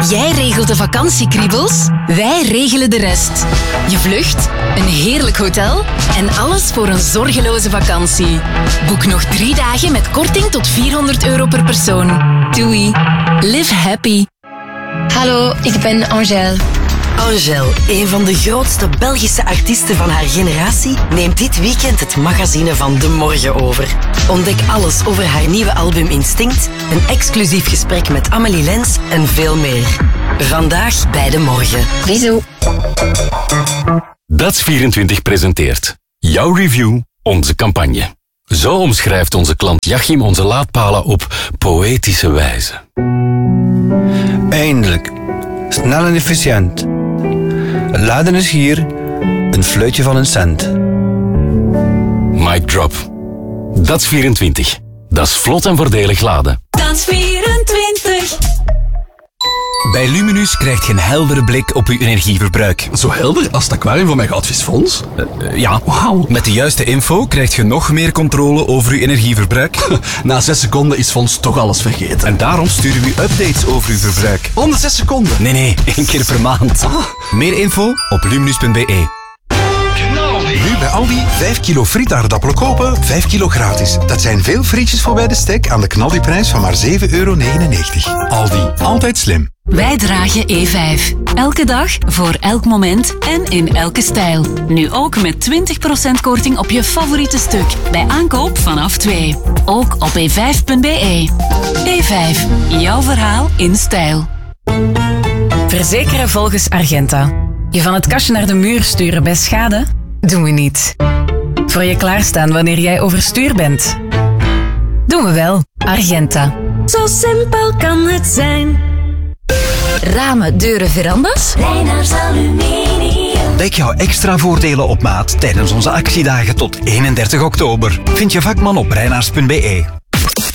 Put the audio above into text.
Jij regelt de vakantiekriebels, wij regelen de rest. Je vlucht, een heerlijk hotel en alles voor een zorgeloze vakantie. Boek nog 3 dagen met korting tot €400 per persoon. Doei. Live happy. Hallo, ik ben Angèle. Angèle, een van de grootste Belgische artiesten van haar generatie, neemt dit weekend het magazine van De Morgen over. Ontdek alles over haar nieuwe album Instinct, een exclusief gesprek met Amélie Lens en veel meer. Vandaag bij De Morgen. Bisous. Dats24 presenteert jouw review, onze campagne. Zo omschrijft onze klant Jachim onze laadpalen op poëtische wijze. Eindelijk. Snel en efficiënt. Het laden is hier. Een fluitje van een cent. Mic drop. Dats24. Dat is vlot en voordelig laden. Dats24. Bij Luminus krijgt je een heldere blik op uw energieverbruik. Zo helder als het aquarium van mijn goudvisfonds? Ja. Wauw. Met de juiste info krijg je nog meer controle over uw energieverbruik. Na 6 seconden is Fons toch alles vergeten. En daarom sturen we u updates over uw verbruik. Om de 6 seconden? Nee, 1 keer per maand. Meer info op luminus.be. Nu bij Aldi 5 kilo frietaardappelen kopen, 5 kilo gratis. Dat zijn veel frietjes voor bij de stek aan de knaldiprijs van maar €7,99. Aldi, altijd slim. Wij dragen E5. Elke dag, voor elk moment en in elke stijl. Nu ook met 20% korting op je favoriete stuk. Bij aankoop vanaf 2. Ook op e5.be. E5. Jouw verhaal in stijl. Verzekeren volgens Argenta. Je van het kastje naar de muur sturen bij schade? Doen we niet. Voor je klaarstaan wanneer jij overstuur bent? Doen we wel. Argenta. Zo simpel kan het zijn. Ramen, deuren, verandas? Reinaars Aluminium. Ontdek jouw extra voordelen op maat tijdens onze actiedagen tot 31 oktober. Vind je vakman op reinaars.be.